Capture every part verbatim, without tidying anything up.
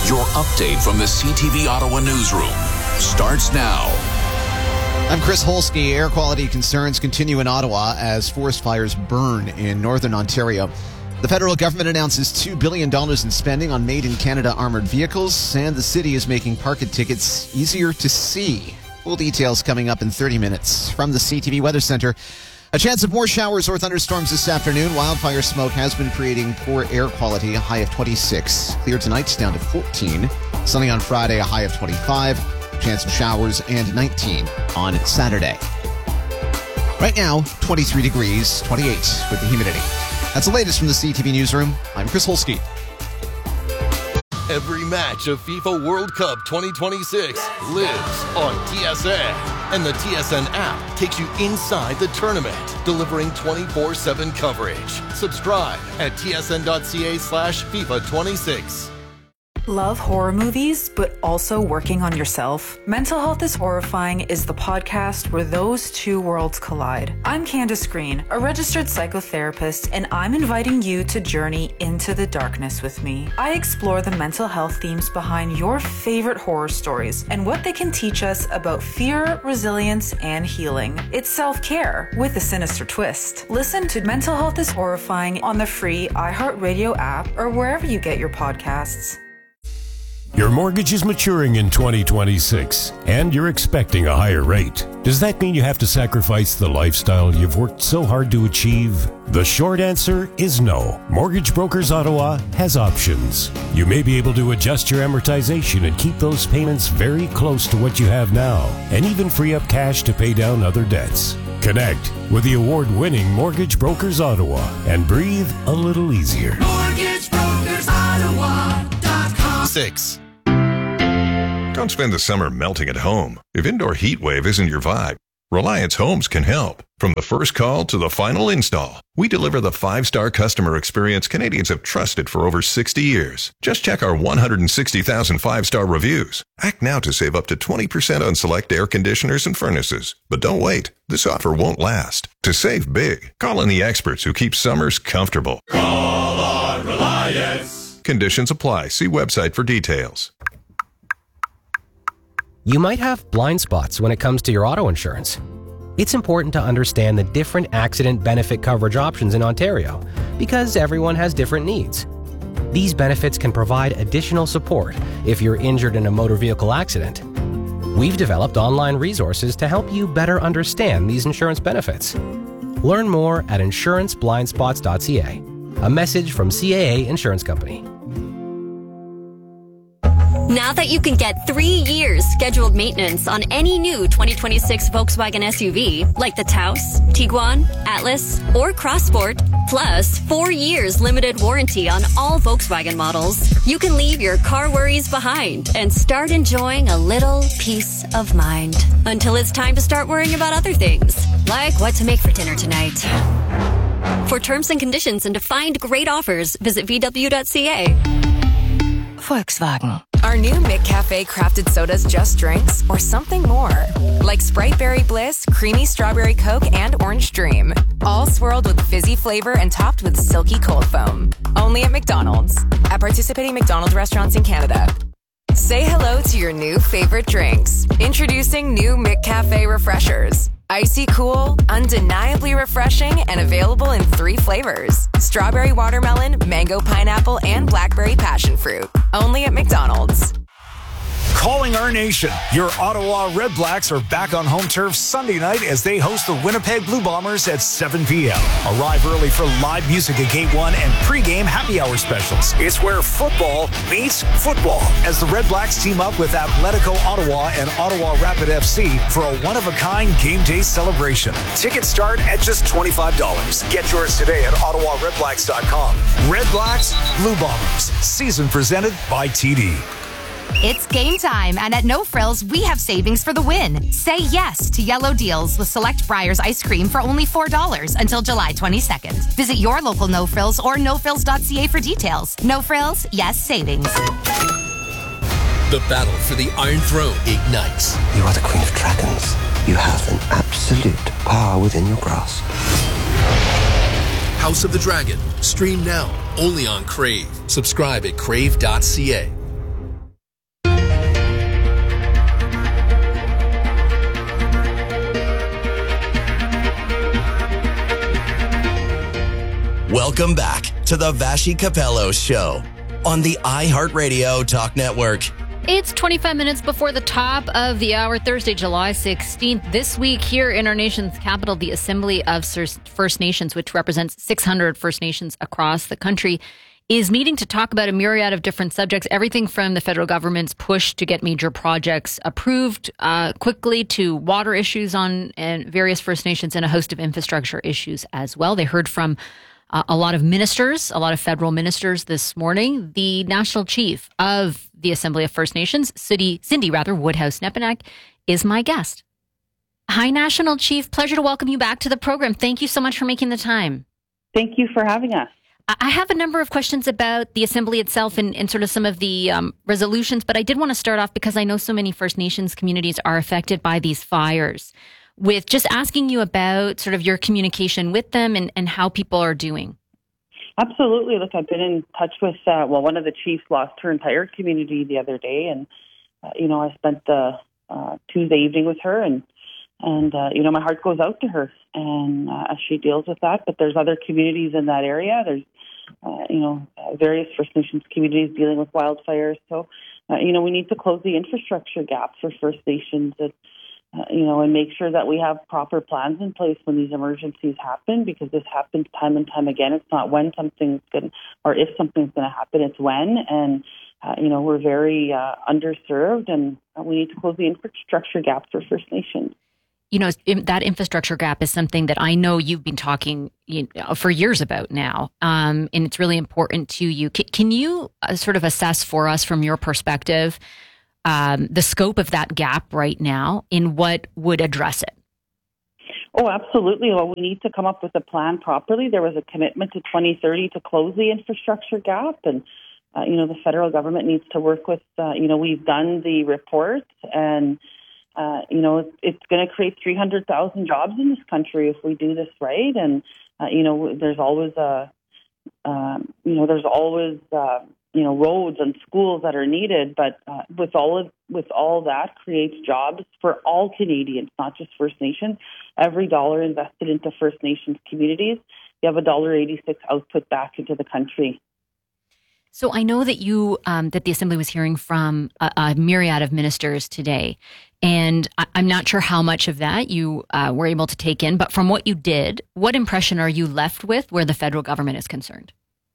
Your update from the C T V Ottawa newsroom starts now. I'm Chris Holsky. Air quality concerns continue in Ottawa as forest fires burn in northern Ontario. The federal government announces two billion dollars in spending on made-in-Canada armored vehicles, and the city is making parking tickets easier to see. Full details coming up in thirty minutes. From the C T V Weather Center, a chance of more showers or thunderstorms this afternoon. Wildfire smoke has been creating poor air quality, a high of twenty-six. Clear tonight, down to fourteen. Sunny on Friday, a high of twenty-five. Chance of showers, and nineteen on Saturday. Right now, twenty-three degrees, twenty-eight with the humidity. That's the latest from the C T V Newsroom. I'm Chris Holsky. Every match of FIFA World Cup twenty twenty-six lives on T S N. And the T S N app takes you inside the tournament, delivering twenty-four seven coverage. Subscribe at tsn.ca slash FIFA 26. Love horror movies, but also working on yourself? Mental Health is Horrifying is the podcast where those two worlds collide. I'm Candace Green, a registered psychotherapist, and I'm inviting you to journey into the darkness with me. I explore the mental health themes behind your favorite horror stories and what they can teach us about fear, resilience, and healing. It's self-care with a sinister twist. Listen to Mental Health is Horrifying on the free iHeartRadio app or wherever you get your podcasts. Your mortgage is maturing in twenty twenty-six, and you're expecting a higher rate. Does that mean you have to sacrifice the lifestyle you've worked so hard to achieve? The short answer is no. Mortgage Brokers Ottawa has options. You may be able to adjust your amortization and keep those payments very close to what you have now, and even free up cash to pay down other debts. Connect with the award-winning Mortgage Brokers Ottawa and breathe a little easier. mortgage brokers ottawa dot com. Six. Don't spend the summer melting at home. If indoor heat wave isn't your vibe, Reliance Homes can help. From the first call to the final install, we deliver the five-star customer experience Canadians have trusted for over sixty years. Just check our one hundred sixty thousand five-star reviews. Act now to save up to twenty percent on select air conditioners and furnaces. But don't wait. This offer won't last. To save big, call in the experts who keep summers comfortable. Call on Reliance. Conditions apply. See website for details. You might have blind spots when it comes to your auto insurance. It's important to understand the different accident benefit coverage options in Ontario because everyone has different needs. These benefits can provide additional support if you're injured in a motor vehicle accident. We've developed online resources to help you better understand these insurance benefits. Learn more at insurance blind spots dot c a. A message from C A A Insurance Company. Now that you can get three years scheduled maintenance on any new twenty twenty-six Volkswagen S U V, like the Taos, Tiguan, Atlas, or Crossport, plus four years limited warranty on all Volkswagen models, you can leave your car worries behind and start enjoying a little peace of mind. Until it's time to start worrying about other things, like what to make for dinner tonight. For terms and conditions and to find great offers, visit v w dot c a. Volkswagen. Our new McCafe crafted sodas just drinks or something more. Like Sprite Berry Bliss, Creamy Strawberry Coke, and Orange Dream. All swirled with fizzy flavor and topped with silky cold foam. Only at McDonald's. At participating McDonald's restaurants in Canada. Say hello to your new favorite drinks. Introducing new McCafe Refreshers. Icy cool, undeniably refreshing, and available in three flavors. Strawberry watermelon, mango pineapple, and blackberry passion fruit. Only at McDonald's. Calling our nation. Your Ottawa Red Blacks are back on home turf Sunday night as they host the Winnipeg Blue Bombers at seven p.m. Arrive early for live music at Gate one and pregame happy hour specials. It's where football meets football as the Red Blacks team up with Atletico Ottawa and Ottawa Rapid F C for a one-of-a-kind game day celebration. Tickets start at just twenty-five dollars. Get yours today at ottawa red blacks dot com. Red Blacks, Blue Bombers. Season presented by T D. It's game time, and at No Frills, we have savings for the win. Say yes to yellow deals with select Breyers ice cream for only four dollars until July twenty-second. Visit your local No Frills or no frills dot c a for details. No Frills, yes savings. The battle for the Iron Throne ignites. You are the Queen of Dragons. You have an absolute power within your grasp. House of the Dragon. Stream now, only on Crave. Subscribe at crave dot c a. Welcome back to the Vashi Capello Show on the iHeartRadio Talk Network. It's twenty-five minutes before the top of the hour, Thursday, July sixteenth. This week here in our nation's capital, the Assembly of First Nations, which represents six hundred First Nations across the country, is meeting to talk about a myriad of different subjects, everything from the federal government's push to get major projects approved uh, quickly to water issues on and various First Nations and a host of infrastructure issues as well. They heard from Uh, a lot of ministers, a lot of federal ministers this morning. The national chief of the Assembly of First Nations, Cindy, Cindy rather, Woodhouse-Nepinack, is my guest. Hi, National Chief. Pleasure to welcome you back to the program. Thank you so much for making the time. Thank you for having us. I have a number of questions about the Assembly itself and, and sort of some of the um, resolutions, but I did want to start off because I know so many First Nations communities are affected by these fires, with just asking you about sort of your communication with them and, and how people are doing. Absolutely. Look, I've been in touch with, uh, well, one of the chiefs lost her entire community the other day. And, uh, you know, I spent the uh, Tuesday evening with her and, and uh, you know, my heart goes out to her and uh, as she deals with that. But there's other communities in that area. There's, uh, you know, various First Nations communities dealing with wildfires. So, uh, you know, we need to close the infrastructure gap for First Nations. It's, Uh, you know, and make sure that we have proper plans in place when these emergencies happen, because this happens time and time again. It's not when something's going to, or if something's going to happen, it's when. And, uh, you know, we're very uh, underserved and we need to close the infrastructure gap for First Nations. You know, that infrastructure gap is something that I know you've been talking you know, for years about now, um, and it's really important to you. C- can you uh, sort of assess for us from your perspective Um, the scope of that gap right now in what would address it? Oh, absolutely. Well, we need to come up with a plan properly. There was a commitment to twenty thirty to close the infrastructure gap. And, uh, you know, the federal government needs to work with, uh, you know, we've done the report and, uh, you know, it's, it's going to create three hundred thousand jobs in this country if we do this right. And, uh, you know, there's always a, um, you know, there's always, uh, you know, roads and schools that are needed, but uh, with all of with all that creates jobs for all Canadians, not just First Nations. Every dollar invested into First Nations communities, you have a one dollar eighty-six output back into the country. So I know that you um, that the Assembly was hearing from a, a myriad of ministers today, and I, I'm not sure how much of that you uh, were able to take in. But from what you did, what impression are you left with where the federal government is concerned?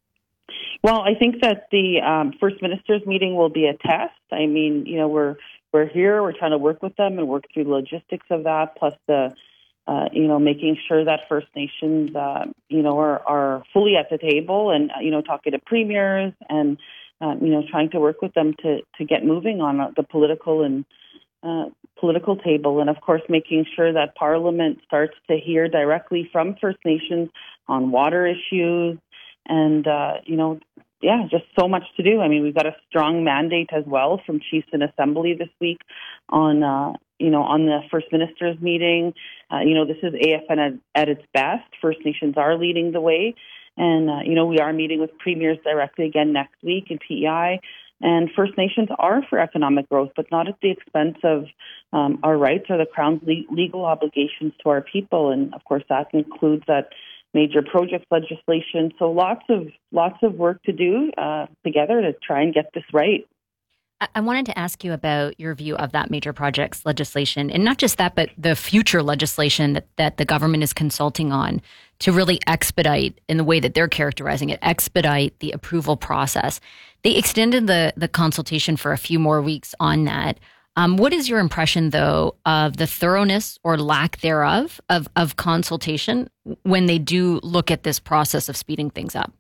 Well, I think that the um, First Ministers meeting will be a test. I mean, you know, we're we're here, we're trying to work with them and work through the logistics of that, plus the, uh, you know, making sure that First Nations, uh, you know, are, are fully at the table and, you know, talking to premiers and, uh, you know, trying to work with them to, to get moving on the political and uh, political table. And, of course, making sure that Parliament starts to hear directly from First Nations on water issues. And, uh, you know, yeah, just so much to do. I mean, we've got a strong mandate as well from Chiefs in Assembly this week on, uh, you know, on the First Ministers meeting. Uh, you know, this is A F N at, at its best. First Nations are leading the way. And, uh, you know, we are meeting with premiers directly again next week in P E I. And First Nations are for economic growth, but not at the expense of um, our rights or the Crown's le- legal obligations to our people. And, of course, that includes that major project legislation. So lots of lots of work to do uh, together to try and get this right. I wanted to ask you about your view of that major projects legislation, and not just that, but the future legislation that, that the government is consulting on to really expedite, in the way that they're characterizing it, expedite the approval process. They extended the, the consultation for a few more weeks on that. Um, what is your impression, though, of the thoroughness or lack thereof of, of consultation when they do look at this process of speeding things up?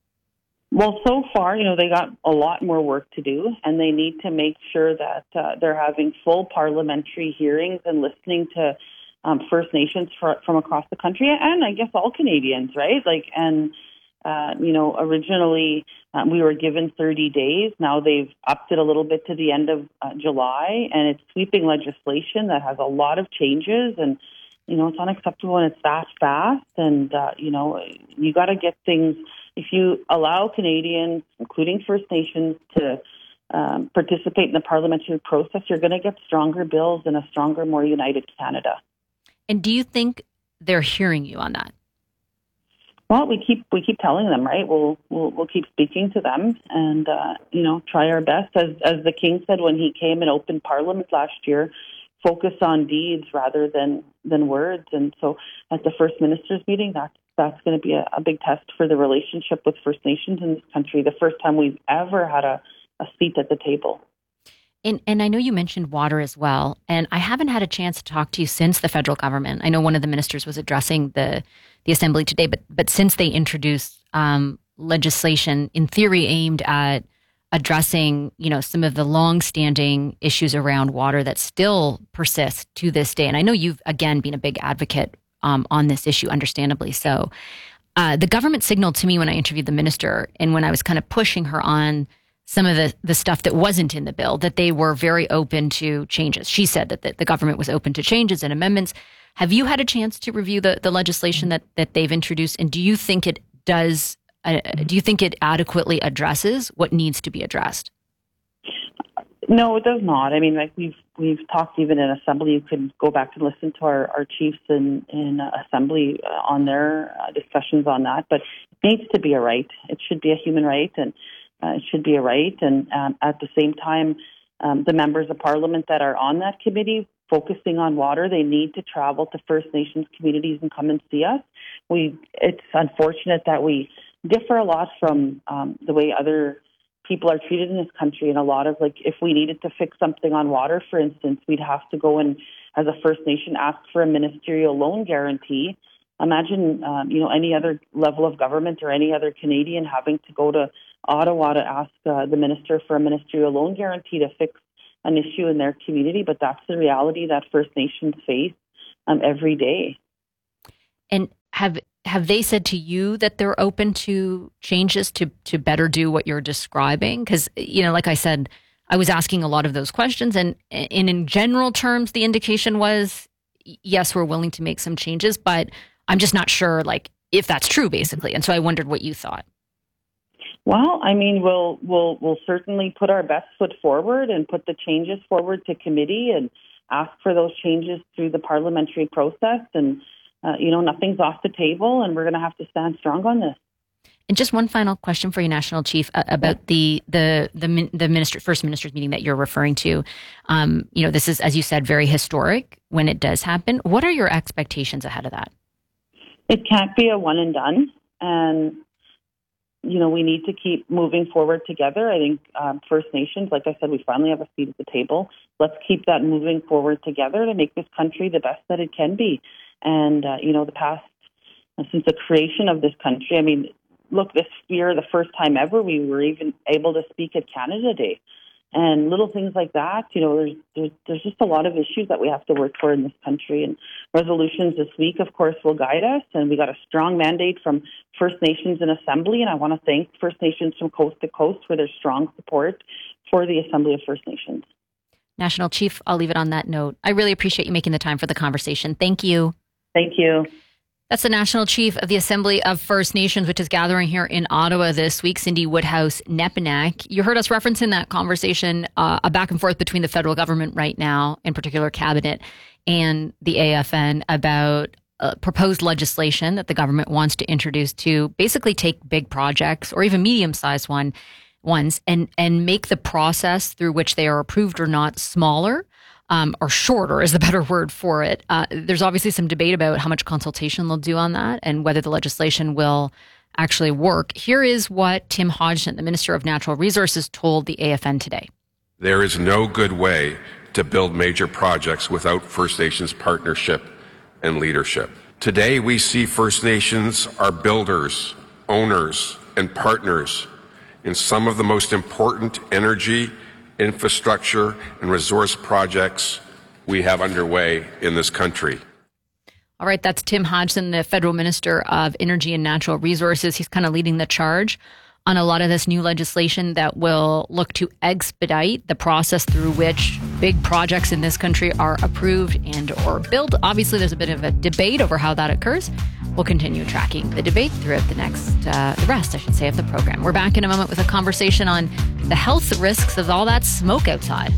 Well, so far, you know, they got a lot more work to do, and they need to make sure that uh, they're having full parliamentary hearings and listening to um, First Nations for, from across the country, and I guess all Canadians, right? Like, and Uh, you know, originally um, we were given thirty days. Now they've upped it a little bit to the end of uh, July, and it's sweeping legislation that has a lot of changes. And, you know, it's unacceptable when it's that fast. And, uh, you know, you got to get things, if you allow Canadians, including First Nations, to um, participate in the parliamentary process, you're going to get stronger bills and a stronger, more united Canada. And do you think they're hearing you on that? Well, we keep we keep telling them, right? We'll we'll, we'll keep speaking to them, and uh, you know, try our best. As as the King said when he came and opened Parliament last year, focus on deeds rather than, than words. And so, at the First Ministers meeting, that's that's going to be a, a big test for the relationship with First Nations in this country. The first time we've ever had a, a seat at the table. And, and I know you mentioned water as well, and I haven't had a chance to talk to you since the federal government. I know one of the ministers was addressing the the assembly today, but but since they introduced um, legislation in theory aimed at addressing, you know, some of the long-standing issues around water that still persist to this day, and I know you've again been a big advocate um, on this issue, understandably so. Uh, the government signaled to me when I interviewed the minister, and when I was kind of pushing her on some of the, the stuff that wasn't in the bill, that they were very open to changes. She said that the, the government was open to changes and amendments. Have you had a chance to review the, the legislation that, that they've introduced? And do you think it does, uh, do you think it adequately addresses what needs to be addressed? No, it does not. I mean, like we've we've talked even in Assembly. You can go back and listen to our, our chiefs in, in uh, Assembly uh, on their uh, discussions on that. But it needs to be a right. It should be a human right, and Uh, it should be a right, and um, at the same time, um, the members of Parliament that are on that committee focusing on water, they need to travel to First Nations communities and come and see us. We, it's unfortunate that we differ a lot from um, the way other people are treated in this country, and a lot of, like, if we needed to fix something on water, for instance, we'd have to go and, as a First Nation, ask for a ministerial loan guarantee. Imagine, um, you know, any other level of government or any other Canadian having to go to Ottawa to ask uh, the minister for a ministerial loan guarantee to fix an issue in their community. But that's the reality that First Nations face um, every day. And have have they said to you that they're open to changes to to better do what you're describing? Because, you know, like I said, I was asking a lot of those questions, and, and in general terms, the indication was, yes, we're willing to make some changes, but I'm just not sure, like, if that's true, basically. And so I wondered what you thought. Well, I mean, we'll we'll we'll certainly put our best foot forward and put the changes forward to committee and ask for those changes through the parliamentary process. And uh, you know, nothing's off the table, and we're going to have to stand strong on this. And just one final question for you, National Chief, uh, about yeah. the the the the minister first ministers meeting that you're referring to. Um, you know, this is, as you said, very historic when it does happen. What are your expectations ahead of that? It can't be a one and done, and you know, we need to keep moving forward together. I think um, First Nations, like I said, we finally have a seat at the table. Let's keep that moving forward together to make this country the best that it can be. And, uh, you know, the past, uh, since the creation of this country, I mean, look, this year, the first time ever, we were even able to speak at Canada Day. And little things like that, you know, there's, there's there's just a lot of issues that we have to work for in this country. And resolutions this week, of course, will guide us. And we got a strong mandate from First Nations in Assembly. And I want to thank First Nations from coast to coast for their strong support for the Assembly of First Nations. National Chief, I'll leave it on that note. I really appreciate you making the time for the conversation. Thank you. Thank you. That's the National Chief of the Assembly of First Nations, which is gathering here in Ottawa this week, Cindy Woodhouse-Nepinak. You heard us reference in that conversation uh, a back and forth between the federal government right now, in particular Cabinet, and the A F N about uh, proposed legislation that the government wants to introduce to basically take big projects or even medium-sized one ones and and make the process through which they are approved or not smaller. Um, or shorter is the better word for it. Uh, there's obviously some debate about how much consultation they'll do on that and whether the legislation will actually work. Here is what Tim Hodgson, the Minister of Natural Resources, told the A F N today. There is no good way to build major projects without First Nations partnership and leadership. Today, we see First Nations are builders, owners, and partners in some of the most important energy, infrastructure, and resource projects we have underway in this country. All right, that's Tim Hodgson, the Federal Minister of Energy and Natural Resources. He's kind of leading the charge on a lot of this new legislation that will look to expedite the process through which big projects in this country are approved and or built. Obviously, there's a bit of a debate over how that occurs. We'll continue tracking the debate throughout the next, uh, the rest, I should say, of the program. We're back in a moment with a conversation on the health risks of all that smoke outside.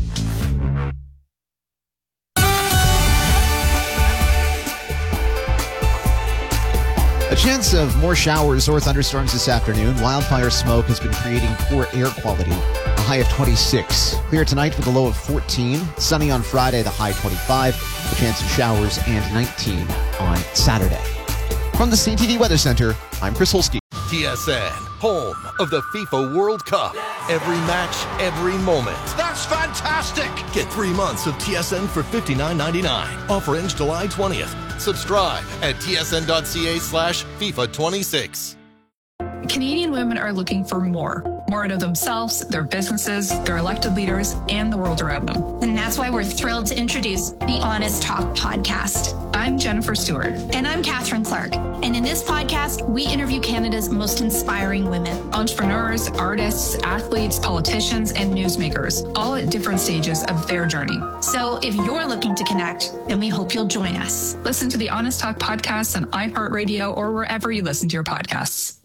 A chance of more showers or thunderstorms this afternoon. Wildfire smoke has been creating poor air quality. A high of twenty-six. Clear tonight with a low of fourteen. Sunny on Friday, the high twenty-five. A chance of showers and nineteen on Saturday. From the C T V Weather Center, I'm Chris Holsky. T S N, home of the FIFA World Cup. Every match, every moment. That's fantastic! Get three months of T S N for fifty-nine ninety-nine. Offer ends July twentieth. Subscribe at tsn.ca slash FIFA 26. Canadian women are looking for more. More out of themselves, their businesses, their elected leaders, and the world around them. And that's why we're thrilled to introduce the Honest Talk podcast. I'm Jennifer Stewart. And I'm Catherine Clark. And in this podcast, we interview Canada's most inspiring women. Entrepreneurs, artists, athletes, politicians, and newsmakers, all at different stages of their journey. So if you're looking to connect, then we hope you'll join us. Listen to the Honest Talk podcast on iHeartRadio or wherever you listen to your podcasts.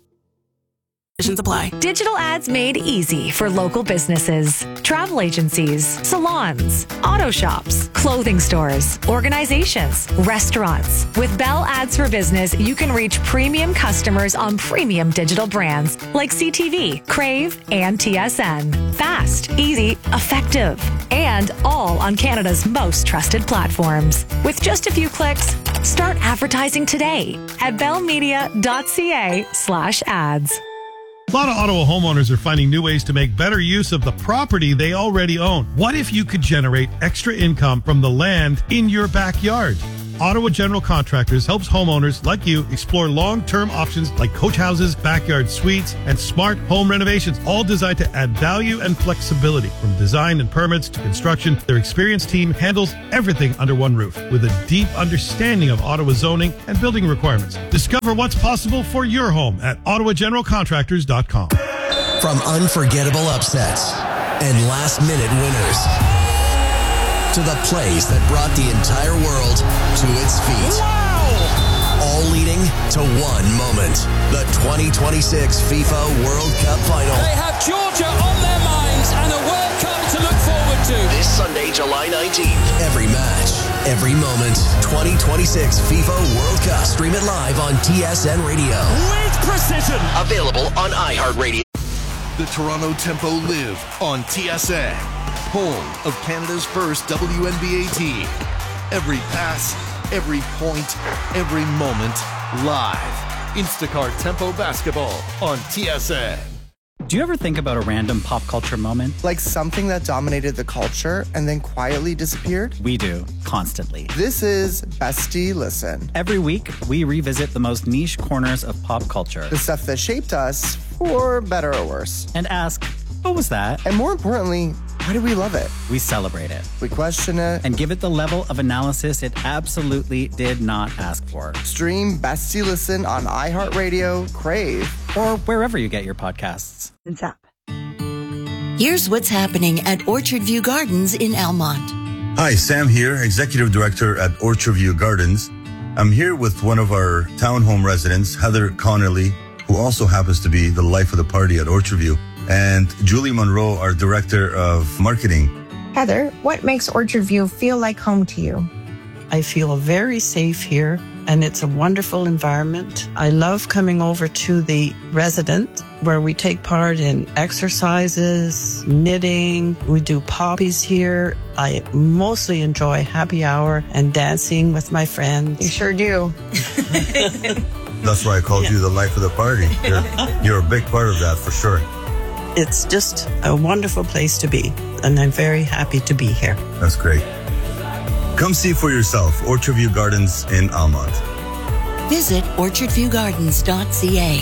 Apply. Digital ads made easy for local businesses, travel agencies, salons, auto shops, clothing stores, organizations, restaurants. With Bell Ads for Business, you can reach premium customers on premium digital brands like C T V, Crave, and T S N. Fast, easy, effective, and all on Canada's most trusted platforms. With just a few clicks, start advertising today at bellmedia.ca slash ads. A lot of Ottawa homeowners are finding new ways to make better use of the property they already own. What if you could generate extra income from the land in your backyard? Ottawa General Contractors helps homeowners like you explore long-term options like coach houses, backyard suites, and smart home renovations, all designed to add value and flexibility. From design and permits to construction, their experienced team handles everything under one roof with a deep understanding of Ottawa zoning and building requirements. Discover what's possible for your home at ottawa general contractors dot com. From unforgettable upsets and last-minute winners to the plays that brought the entire world to its feet. Wow! All leading to one moment. The twenty twenty-six FIFA World Cup Final. They have Georgia on their minds and a World Cup to look forward to. This Sunday, July nineteenth. Every match, every moment. twenty twenty-six FIFA World Cup. Stream it live on T S N Radio. With precision. Available on iHeartRadio. The Toronto Tempo live on T S N. Home of Canada's first W N B A team. Every pass, every point, every moment, live. Instacart Tempo Basketball on T S N. Do you ever think about a random pop culture moment? Like something that dominated the culture and then quietly disappeared? We do, constantly. This is Bestie Listen. Every week, we revisit the most niche corners of pop culture. The stuff that shaped us, for better or worse. And ask, what was that? And more importantly, why do we love it? We celebrate it. We question it. And give it the level of analysis it absolutely did not ask for. Stream Bestie Listen on iHeartRadio, Crave, or wherever you get your podcasts. And Zap. Here's what's happening at Orchard View Gardens in Almont. Hi, Sam here, Executive Director at Orchard View Gardens. I'm here with one of our townhome residents, Heather Connolly, who also happens to be the life of the party at Orchard View, and Julie Monroe, our Director of Marketing. Heather, what makes Orchard View feel like home to you? I feel very safe here, and it's a wonderful environment. I love coming over to the residence where we take part in exercises, knitting. We do poppies here. I mostly enjoy happy hour and dancing with my friends. You sure do. That's why I called yeah. you the life of the party. You're, you're a big part of that for sure. It's just a wonderful place to be, and I'm very happy to be here. That's great. Come see for yourself, Orchard View Gardens in Almont. Visit orchard view gardens dot c a.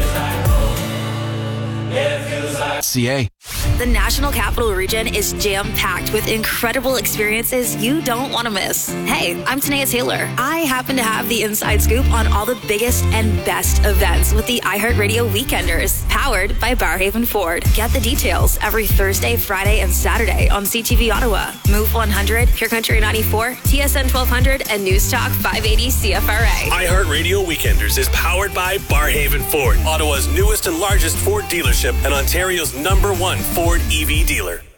C A. The National Capital Region is jam-packed with incredible experiences you don't want to miss. Hey, I'm Tanea Taylor. I happen to have the inside scoop on all the biggest and best events with the iHeartRadio Weekenders, powered by Barhaven Ford. Get the details every Thursday, Friday, and Saturday on C T V Ottawa, Move one hundred, Pure Country ninety-four, T S N twelve hundred, and News Talk five eighty C F R A. iHeartRadio Weekenders is powered by Barhaven Ford, Ottawa's newest and largest Ford dealership and Ontario's number one Ford E V dealer.